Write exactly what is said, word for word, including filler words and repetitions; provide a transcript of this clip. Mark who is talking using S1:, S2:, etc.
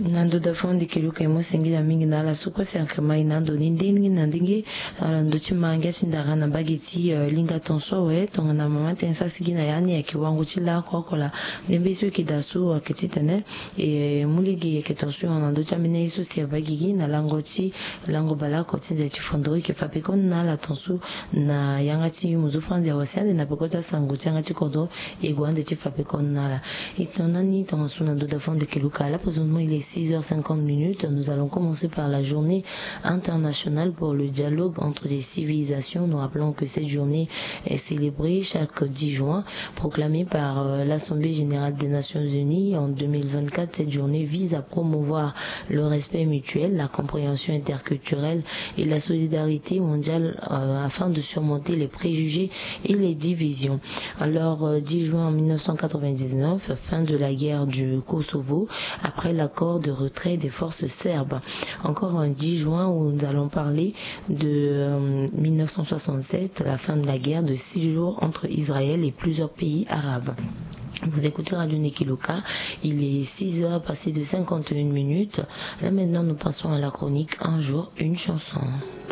S1: Nando da fondi kiluka imo singi na mingi na la suko se ankama inando nindingi nandingi ndo chimanga chindara na bagiti linga tonso we tonga na mama tensa sigi na yani ya kiwango chila kwa kola nembesu kidasu ketitene e muligi ketonso nando chamine isu si bagigi na langoti lango bala kotinze chifondori ke fapekon na la tonso na yangati muzo fanzi ya wasiande na pekota sango changa chikodo e gwande chifapekon na la itonani tonga suna ndo da fondi kiluka la présentement il est six heures cinquante minutes. Nous allons commencer par la journée internationale pour le dialogue entre les civilisations. Nous rappelons que cette journée est célébrée chaque dix juin, proclamée par euh, l'Assemblée générale des Nations unies en deux mille vingt-quatre. Cette journée vise à promouvoir le respect mutuel, la compréhension interculturelle et la solidarité mondiale euh, afin de surmonter les préjugés et les divisions. Alors, euh, dix juin mille neuf cent quatre-vingt-dix-neuf, fin de la guerre du Kosovo, après l'accord de retrait des forces serbes. Encore un dix juin où nous allons parler de euh, mille neuf cent soixante-sept, la fin de la guerre de six jours entre Israël et plusieurs pays arabes. Vous écoutez Radio Nekiloka, il est six heures passées de cinquante et une minutes. Là maintenant nous passons à la chronique Un jour, une chanson.